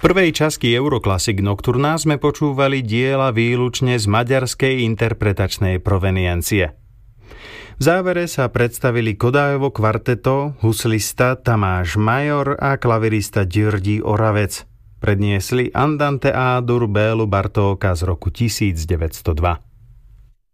prvej časti Euroclassic Nocturna sme počúvali diela výlučne z maďarskej interpretačnej proveniencie. V závere sa predstavili Kodájevo kvarteto, huslista Tamáš Major a klavirista György Oravec. Predniesli Andante A-dur Bélu Bartóka z roku 1902.